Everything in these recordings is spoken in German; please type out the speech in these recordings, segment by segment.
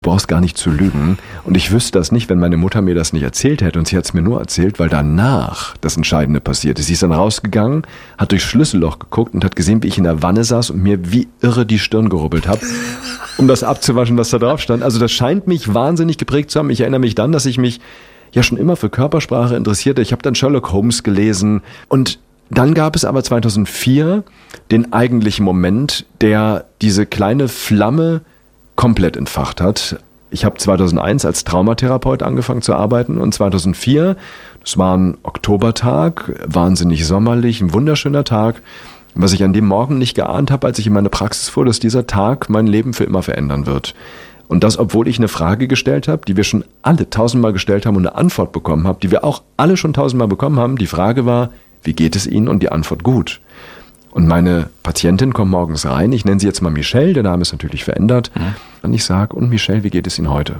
du brauchst gar nicht zu lügen. Und ich wüsste das nicht, wenn meine Mutter mir das nicht erzählt hätte. Und sie hat es mir nur erzählt, weil danach das Entscheidende passiert ist. Sie ist dann rausgegangen, hat durchs Schlüsselloch geguckt und hat gesehen, wie ich in der Wanne saß und mir wie irre die Stirn gerubbelt habe, um das abzuwaschen, was da drauf stand. Also das scheint mich wahnsinnig geprägt zu haben. Ich erinnere mich dann, dass ich mich ja schon immer für Körpersprache interessierte. Ich habe dann Sherlock Holmes gelesen. Und dann gab es aber 2004 den eigentlichen Moment, der diese kleine Flamme komplett entfacht hat. Ich habe 2001 als Traumatherapeut angefangen zu arbeiten und 2004, das war ein Oktobertag, wahnsinnig sommerlich, ein wunderschöner Tag. Was ich an dem Morgen nicht geahnt habe, als ich in meine Praxis fuhr, dass dieser Tag mein Leben für immer verändern wird. Und das, obwohl ich eine Frage gestellt habe, die wir schon alle 1000-mal gestellt haben und eine Antwort bekommen haben, die wir auch alle schon 1000-mal bekommen haben. Die Frage war, wie geht es Ihnen? Und die Antwort gut. Und meine Patientin kommt morgens rein, ich nenne sie jetzt mal Michelle, der Name ist natürlich verändert. Und ich sage, und Michelle, wie geht es Ihnen heute?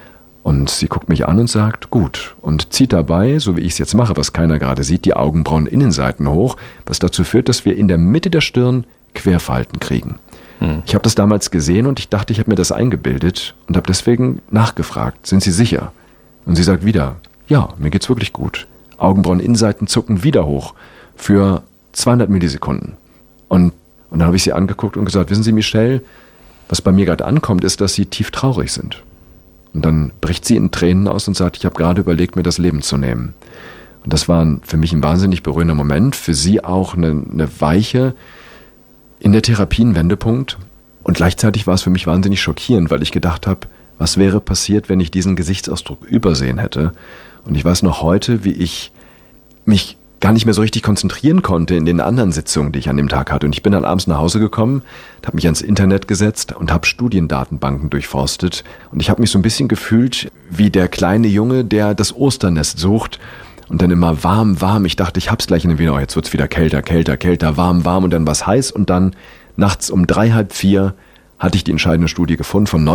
Und sie guckt mich an und sagt, gut. Und zieht dabei, so wie ich es jetzt mache, was keiner gerade sieht, die Augenbrauen-Innenseiten hoch, was dazu führt, dass wir in der Mitte der Stirn Querfalten kriegen. Ich habe das damals gesehen und ich dachte, ich habe mir das eingebildet und habe deswegen nachgefragt, sind Sie sicher? Und sie sagt wieder, ja, mir geht's wirklich gut. Augenbrauen-Innenseiten zucken wieder hoch für 200 Millisekunden. Und dann habe ich sie angeguckt und gesagt, wissen Sie, Michelle, was bei mir gerade ankommt, ist, dass Sie tief traurig sind. Und dann bricht sie in Tränen aus und sagt, ich habe gerade überlegt, mir das Leben zu nehmen. Und das war für mich ein wahnsinnig berührender Moment, für sie auch eine Weiche in der Therapie, ein Wendepunkt. Und gleichzeitig war es für mich wahnsinnig schockierend, weil ich gedacht habe, was wäre passiert, wenn ich diesen Gesichtsausdruck übersehen hätte. Und ich weiß noch heute, wie ich mich gar nicht mehr so richtig konzentrieren konnte in den anderen Sitzungen, die ich an dem Tag hatte. Und ich bin dann abends nach Hause gekommen, habe mich ans Internet gesetzt und habe Studiendatenbanken durchforstet. Und ich habe mich so ein bisschen gefühlt wie der kleine Junge, der das Osternest sucht und dann immer warm, warm. Ich dachte, ich hab's gleich in den Wiener, jetzt wird's wieder kälter, kälter, kälter, warm, warm und dann was heiß. Und dann nachts um 3, halb 4 hatte ich die entscheidende Studie gefunden von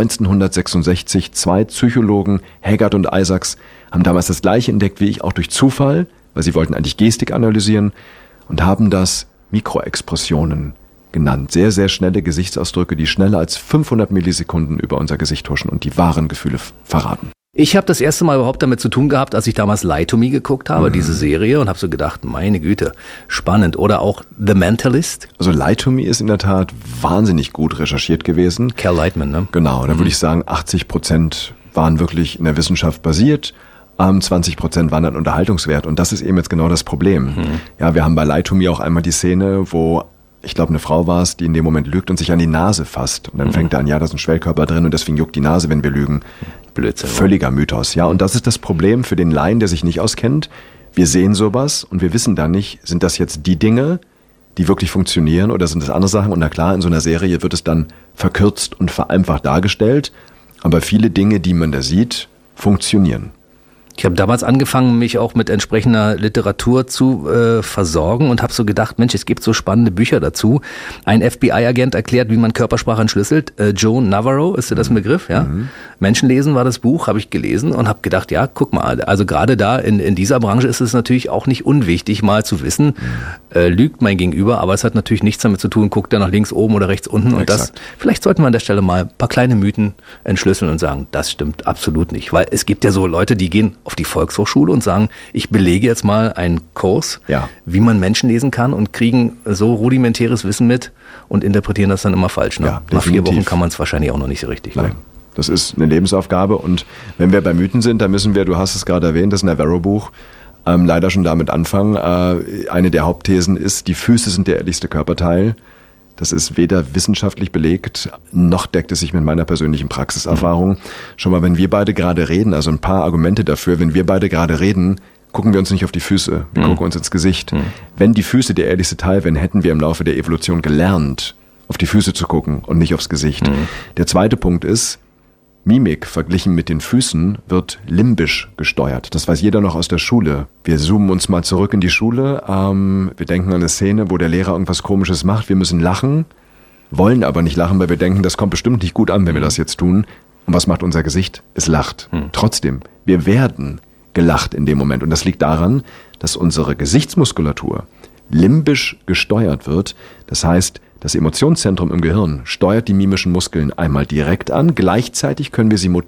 1966. 2 Psychologen, Haggard und Isaacs, haben damals das Gleiche entdeckt wie ich, auch durch Zufall, weil sie wollten eigentlich Gestik analysieren und haben das Mikroexpressionen genannt. Sehr, sehr schnelle Gesichtsausdrücke, die schneller als 500 Millisekunden über unser Gesicht huschen und die wahren Gefühle verraten. Ich habe das erste Mal überhaupt damit zu tun gehabt, als ich damals Lie to Me geguckt habe, diese Serie, und habe so gedacht, meine Güte, spannend. Oder auch The Mentalist. Also Lie to Me ist in der Tat wahnsinnig gut recherchiert gewesen. Cal Lightman, ne? Genau, da würde ich sagen, 80% waren wirklich in der Wissenschaft basiert. 20% waren dann Unterhaltungswert. Und das ist eben jetzt genau das Problem. Ja, wir haben bei Lie to Me auch einmal die Szene, wo, ich glaube, eine Frau war es, die in dem Moment lügt und sich an die Nase fasst. Und dann fängt er an, ja, da ist ein Schwellkörper drin und deswegen juckt die Nase, wenn wir lügen. Blödsinn. Völliger Mythos, ja. Und das ist das Problem für den Laien, der sich nicht auskennt. Wir sehen sowas und wir wissen dann nicht, sind das jetzt die Dinge, die wirklich funktionieren oder sind das andere Sachen? Und na klar, in so einer Serie wird es dann verkürzt und vereinfacht dargestellt. Aber viele Dinge, die man da sieht, funktionieren. Ich habe damals angefangen, mich auch mit entsprechender Literatur zu versorgen und habe so gedacht, Mensch, es gibt so spannende Bücher dazu. Ein FBI-Agent erklärt, wie man Körpersprache entschlüsselt. Joe Navarro, ist dir das ein Begriff? Ja? Menschenlesen war das Buch, habe ich gelesen und habe gedacht, ja, guck mal, also gerade da in dieser Branche ist es natürlich auch nicht unwichtig, mal zu wissen, lügt mein Gegenüber, aber es hat natürlich nichts damit zu tun, guckt er nach links oben oder rechts unten. Und das, vielleicht sollten wir an der Stelle mal ein paar kleine Mythen entschlüsseln und sagen, das stimmt absolut nicht. Weil es gibt ja so Leute, die gehen auf die Volkshochschule und sagen, ich belege jetzt mal einen Kurs, wie man Menschen lesen kann und kriegen so rudimentäres Wissen mit und interpretieren das dann immer falsch. Ne? Ja, nach 4 Wochen kann man es wahrscheinlich auch noch nicht so richtig. Nein. Das ist eine Lebensaufgabe und wenn wir bei Mythen sind, dann müssen wir, du hast es gerade erwähnt, das Navarro-Buch, leider schon damit anfangen. Eine der Hauptthesen ist, die Füße sind der ehrlichste Körperteil. Das ist weder wissenschaftlich belegt, noch deckt es sich mit meiner persönlichen Praxiserfahrung. Schon mal, wenn wir beide gerade reden, also ein paar Argumente dafür, wenn wir beide gerade reden, gucken wir uns nicht auf die Füße, wir gucken uns ins Gesicht. Wenn die Füße der ehrlichste Teil wären, hätten wir im Laufe der Evolution gelernt, auf die Füße zu gucken und nicht aufs Gesicht. Der zweite Punkt ist, Mimik verglichen mit den Füßen wird limbisch gesteuert. Das weiß jeder noch aus der Schule. Wir zoomen uns mal zurück in die Schule. Wir denken an eine Szene, wo der Lehrer irgendwas Komisches macht. Wir müssen lachen, wollen aber nicht lachen, weil wir denken, das kommt bestimmt nicht gut an, wenn wir das jetzt tun. Und was macht unser Gesicht? Es lacht. Trotzdem, wir werden gelacht in dem Moment. Und das liegt daran, dass unsere Gesichtsmuskulatur limbisch gesteuert wird. Das heißt, Das Emotionszentrum im Gehirn steuert die mimischen Muskeln einmal direkt an, gleichzeitig können wir sie